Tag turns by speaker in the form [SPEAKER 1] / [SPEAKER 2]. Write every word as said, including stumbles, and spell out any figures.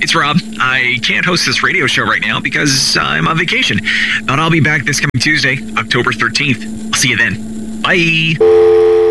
[SPEAKER 1] It's Rob. I can't host this radio show right now because I'm on vacation. But I'll be back this coming Tuesday, October thirteenth. I'll see you then. Bye.